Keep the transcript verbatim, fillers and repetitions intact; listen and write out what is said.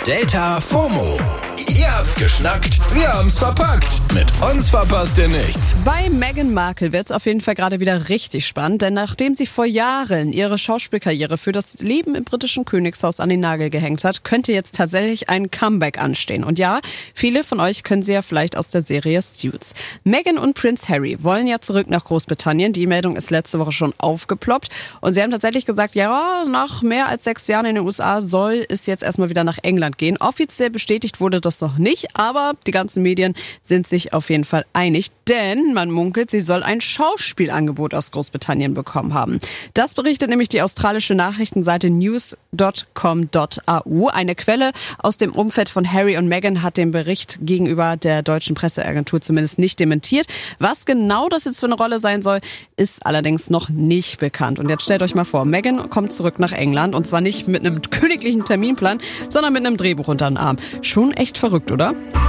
Delta FOMO. Ihr habt's geschnackt, wir haben's verpackt. Mit uns verpasst ihr nichts. Bei Meghan Markle wird's auf jeden Fall gerade wieder richtig spannend, denn nachdem sie vor Jahren ihre Schauspielkarriere für das Leben im britischen Königshaus an den Nagel gehängt hat, könnte jetzt tatsächlich ein Comeback anstehen. Und ja, viele von euch kennen sie ja vielleicht aus der Serie Suits. Meghan und Prince Harry wollen ja zurück nach Großbritannien. Die Meldung ist letzte Woche schon aufgeploppt. Und sie haben tatsächlich gesagt, ja, nach mehr als sechs Jahren in den U S A soll es jetzt erstmal wieder nach England gehen. Offiziell bestätigt wurde das noch nicht, aber die ganzen Medien sind sich auf jeden Fall einig, denn man munkelt, sie soll ein Schauspielangebot aus Großbritannien bekommen haben. Das berichtet nämlich die australische Nachrichtenseite news dot com dot a u. Eine Quelle aus dem Umfeld von Harry und Meghan hat den Bericht gegenüber der deutschen Presseagentur zumindest nicht dementiert. Was genau das jetzt für eine Rolle sein soll, ist allerdings noch nicht bekannt. Und jetzt stellt euch mal vor, Meghan kommt zurück nach England und zwar nicht mit einem königlichen Terminplan, sondern mit einem Drehbuch unter den Arm. Schon echt verrückt, oder?